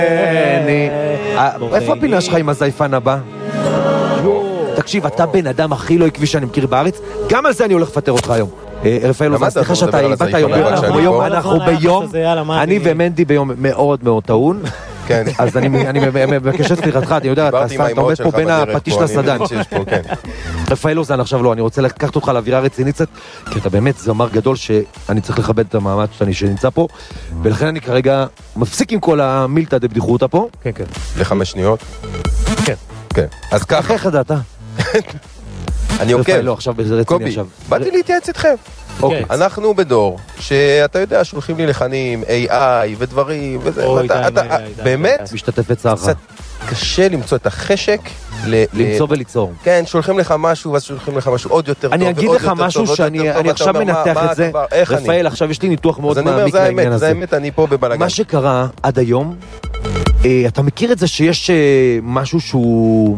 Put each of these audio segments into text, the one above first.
איפה הפינה שלך עם הזייפן הבא? תקשיב, אתה בן אדם הכי לא עקבי שאני מכיר בארץ, גם על זה אני הולך לפטר אותך היום. רפאל, סליחה שאתה באת היום, אנחנו ביום, אני ומנדי ביום מאוד מאוד טעון, אז אני מבקש את סליחתך, אני יודע, אתה עומד פה בין הפטיש לסדן. רפאל אוזן, עכשיו לא, אני רוצה לקחת אותך לאווירה רצינית קצת, כי אתה באמת זמר גדול שאני צריך לכבד את המעמד שנמצא פה, ולכן אני כרגע מפסיק עם כל המילתא דבדיחותא פה. כן, כן. ל5 שניות? כן. כן. אז ככה. איך ידעת? אני עוקב. לא, עכשיו ברציני עכשיו. באתי להתייעץ איתכם. אנחנו בדור שאתה יודע, שולחים לי לחנים AI ודברים וזה, באמת משתתף בצערך. קצת קשה למצוא את החשק למצוא וליצור. כן, שולחים לך משהו ואז שולחים לך משהו עוד יותר טוב. אני אגיד לך משהו שאני עכשיו מנתח את זה. רפאל, עכשיו יש לי ניתוח מאוד מעמיק לעניין הזה. זה האמת, אני פה בבלגן. מה שקרה עד היום, אתה מכיר את זה שיש משהו שהוא...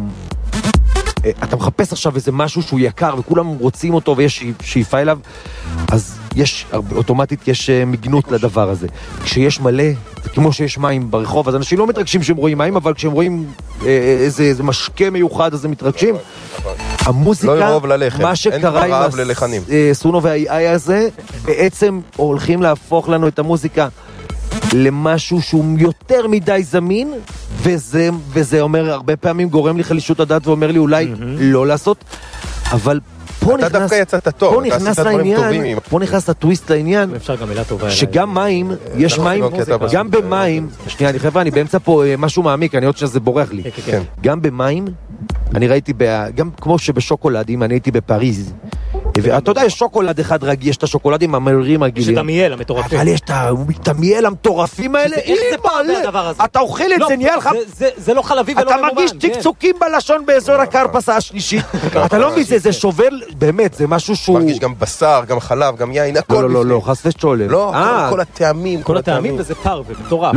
אתה מחפש עכשיו איזה משהו שהוא יקר וכולם רוצים אותו ויש שאיפה אליו, אז יש, אוטומטית יש מגנות לדבר הזה. כשיש מלא, כמו שיש מים ברחוב, אז אנשים לא מתרגשים שהם רואים מים, אבל כשהם רואים איזה משקה מיוחד, אז הם מתרגשים. המוזיקה, מה שקרה עם סונו והאי הזה, בעצם הולכים להפוך לנו את המוזיקה למשהו שהוא יותר מדי זמין, וזה אומר, הרבה פעמים גורם לי חלישות הדעת ואומר לי אולי לא לעשות, אבל פה נכנס לעניין, פה נכנס הטוויסט לעניין, שגם מים, יש מים, גם במים, שנייה, אני באמצע פה משהו מעמיק, אני עוד שזה בורח לי, גם במים, אני ראיתי, גם כמו שבשוקולדים, אני הייתי בפריז, ואתה יודע, יש שוקולד אחד רגיל, יש את השוקולדים המהירים רגילים. יש את המייל המטורפים. אבל יש את המייל המטורפים האלה. איך זה פעם מהדבר הזה? אתה אוכל את זה, נהיה לך... זה לא חלבי ולא ממומן. אתה מרגיש צקצוקים בלשון באזור הקרפסה השלישית. אתה לא מבין, זה שובר, באמת, זה משהו שהוא... מרגיש גם בשר, גם חלב, גם יין, הכל בפנים. לא, חס ושולם. לא, כל הטעמים. כל הטעמים וזה פר ומטורף.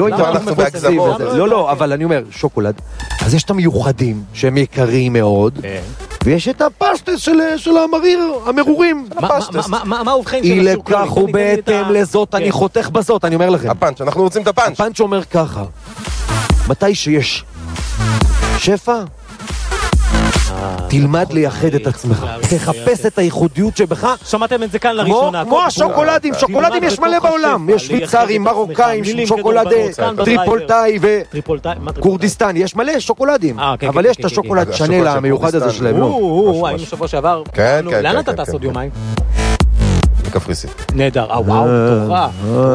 לא, אבל אני אומר, שוקולד. אז יש את המיוחדים שהם יקרים מאוד. ויש את הפשטס של המרורים. מה הובחין של השוקולד? אי לכך ובהתאם לזאת, אני חותך בזאת, אני אומר לכם. הפאנץ', אנחנו רוצים את הפאנץ'. הפאנץ' אומר ככה, מתי שיש שפע, תלמד לייחד את עצמך, תחפש את הייחודיות שבך. שמעתם את זה כאן לראשונה. כמו השוקולדים, שוקולדים יש מלא בעולם, יש שוויצרים, מרוקאים, שוקולד טריפולטאי וקורדיסטן, יש מלא שוקולדים, אבל יש את השוקולד שנל המיוחד הזה שלהם. היינו שבוע שעבר, לאן אתה תעשות יומיים? בקפריסין. נהדר, וואו, תורה.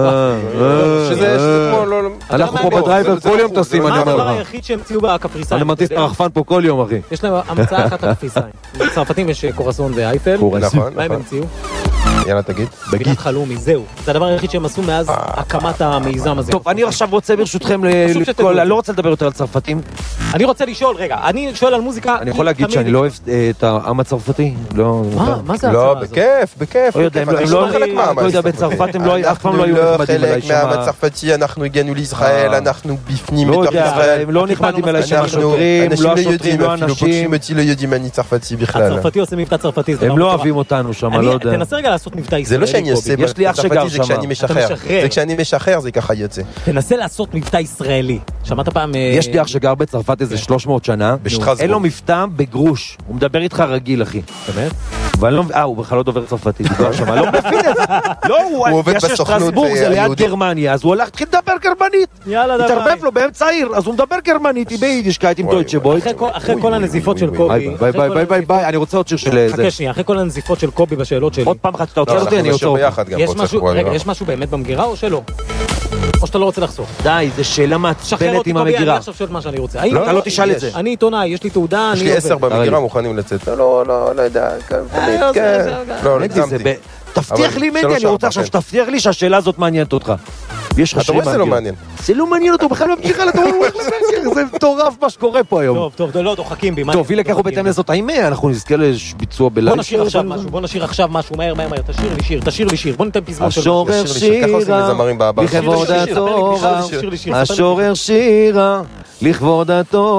שזה כמו, אנחנו פה בדרייבר כל יום טסים, אני אומר לך. מה הדבר היחיד שהמציאו בקפריסין? אני מטיס את הרחפן פה כל יום, אחי. יש להם המצאה אחת לקפריסין. בצרפתים יש קורסון ואייפל. מה הם המציאו? יאללה, תגיד. פינת חלומי, זהו. זה הדבר היחיד שהם עשו מאז הקמת המיזם הזה. טוב, אני עכשיו רוצה ברשותכם, אני לא רוצה לדבר יותר על צרפתים. אני רוצה לשאול, רגע, אני שואל על מוזיקה. אני יכול להגיד שאני לא אוהב את העם הצרפתי? מה זה לא, בכיף. לא יודע, בצרפת הם אף פעם לא היו נחמדים אליי שם. מהעם הצרפתי, אנחנו הגענו לישראל, אנחנו בפנים לא בתוך יודע, ישראל. הם לא נחמדים אליי שם השוטרים, לא השוטרים, לא אנשים. אותי לא יודעים אני צרפתי בכלל. הצרפתי עושה מבטא צרפתי. הם לא אוהבים אותנו שם, לא יודע. תנסה רגע לעשות מבטא ישראלי. זה לא שאני עושה, יש לי אח שגר שם. זה כשאני משחרר, זה ככה יוצא. תנסה לעשות מבטא ישראלי. שמעת פעם... יש לי אח שגר בצרפת איזה 300 שנה. אין לו מבטא בגרוש. הוא מדבר איתך רגיל, אחי. באמת? הוא בכלל לא דובר צרפתית, לא מבין את זה. לא, הוא עובד בסוכנות, זה ליד גרמניה, אז הוא הולך להתחיל לדבר גרמנית. התערבב לו באמצע העיר, אז הוא מדבר גרמנית, ביידישקייט עם דויטשה בויט. אחרי כל הנזיפות של קובי... ביי, אני רוצה עוד שיר של זה. חכה שנייה, אחרי כל הנזיפות של קובי בשאלות שלי. עוד פעם אחת שאתה רוצה אותי, אני עוצר אותך. יש משהו באמת במגירה או שלא? או שאתה לא רוצה לחשוף? די, זו שאלה מעצבנת עם המגירה. אני עכשיו שואל מה שאני רוצה. אתה לא תשאל את זה. אני עיתונאי, יש לי תעודה, יש לי 10 במגירה מוכנים לצאת. לא יודע. לא, נגזמתי. תבטיח לי מנדי, אני רוצה עכשיו שתבטיח לי שהשאלה הזאת מעניינת אותך. אתה רואה שזה לא מעניין. זה לא מעניין אותו, בכלל לא בכלל, זה מטורף מה שקורה פה היום. טוב, לא, דוחקים בי. טוב, הנה ככה בהתאם לזאת, האם אנחנו נזכה לביצוע בלייב? בוא נשיר עכשיו משהו, מהר, תשיר לי שיר, בוא ניתן פזמון שלו. השורר שירה, לכבוד התורה, השורר שירה, לכבוד התורה.